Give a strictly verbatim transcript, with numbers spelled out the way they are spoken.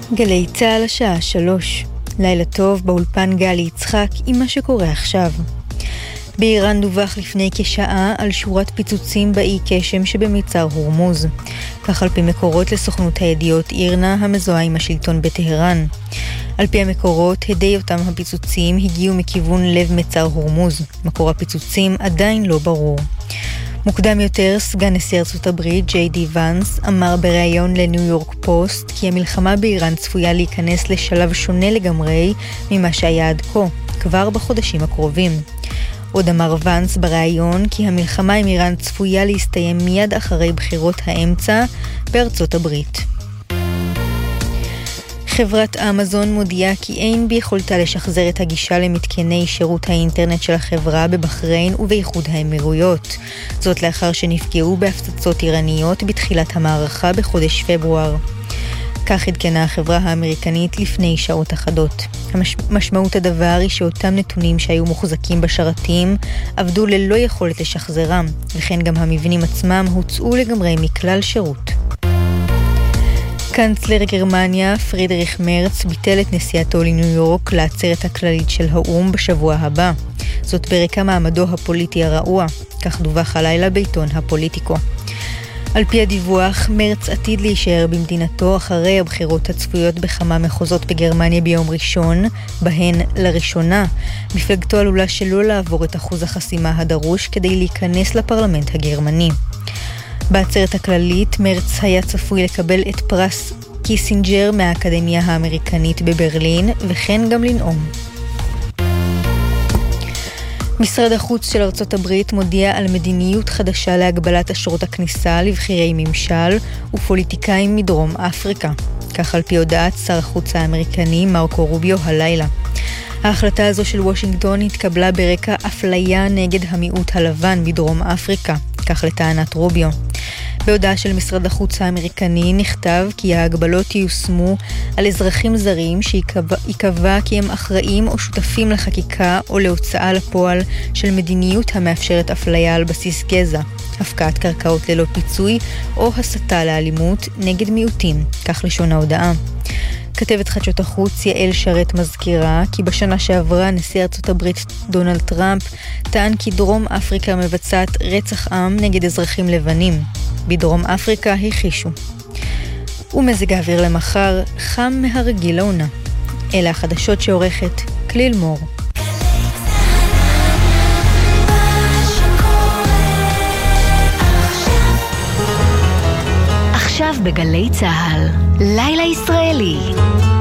גלי צהל השעה שלוש. לילה טוב, באולפן גלי יצחק עם מה שקורה עכשיו. באיראן דווח לפני כשעה על שורת פיצוצים באי קשם שבמצר הורמוז. כך על פי מקורות לסוכנות הידיעות אירנה המזוהה עם השלטון בטהרן. על פי המקורות, הדי אותם הפיצוצים הגיעו מכיוון לב מצר הורמוז. מקור הפיצוצים עדיין לא ברור. מוקדם יותר, סגן נשיא ארצות הברית ג'יי די ונס אמר בריאיון לניו יורק פוסט כי המלחמה באיראן צפויה להיכנס לשלב שונה לגמרי ממה שהיה עד כה, כבר בחודשים הקרובים. עוד אמר ונס בריאיון כי המלחמה עם איראן צפויה להסתיים מיד אחרי בחירות האמצע בארצות הברית. חברת אמזון מודיעה כי אין ביכולתה לשחזר את הגישה למתקני שירות האינטרנט של החברה בבחריין ובאיחוד האמירויות. זאת לאחר שנפגעו בהפצצות איראניות בתחילת המערכה בחודש פברואר. כך עדכנה החברה האמריקנית לפני שעות אחדות. המשמעות הדבר היא שאותם נתונים שהיו מוחזקים בשרתים עבדו ללא יכולת לשחזרם, וכן גם המבנים עצמם הוצאו לגמרי מכלל שירות. קנצלר גרמניה פרידריך מרץ ביטל את נסיעתו לניו יורק לעצרת הכללית של האו"ם בשבוע הבא. זאת ברקע מעמדו הפוליטי הרעוע, כך דווח הלילה בעיתון הפוליטיקו. על פי הדיווח, מרץ עתיד להישאר במדינתו אחרי הבחירות הצפויות בכמה מחוזות בגרמניה ביום ראשון, בהן לראשונה מפלגתו עלולה שלא לעבור את אחוז החסימה הדרוש כדי להיכנס לפרלמנט הגרמני. בעצרת הכללית, מרץ היה צפוי לקבל את פרס קיסינג'ר מהאקדמיה האמריקנית בברלין, וכן גם לנאום. משרד החוץ של ארצות הברית מודיע על מדיניות חדשה להגבלת אשרות הכניסה לבחירי ממשל ופוליטיקאים מדרום אפריקה. כך על פי הודעת שר החוץ האמריקני מרקו רוביו הלילה. ההחלטה הזו של וושינגטון התקבלה ברקע אפליה נגד המיעוט הלבן בדרום אפריקה, כך לטענת רוביו. בהודעה של משרד החוץ האמריקני נכתב כי ההגבלות ייושמו על אזרחים זרים שיקבע כי הם אחראים או שותפים לחקיקה או להוצאה לפועל של מדיניות המאפשרת אפליה על בסיס גזע, הפקעת קרקעות ללא פיצוי או הסתה לאלימות נגד מיעוטים, כך לשון ההודעה. כתבת חדשות החוץ יעל שרת מזכירה כי בשנה שעברה נשיא ארצות הברית דונלד טראמפ טען כי דרום אפריקה מבצעת רצח עם נגד אזרחים לבנים. בדרום אפריקה הכחישו. ומזג האוויר למחר חם מהרגיל לעונה. אלה החדשות שעורכת כליל מור. עכשיו בגלי צהל, לילה ישראלי.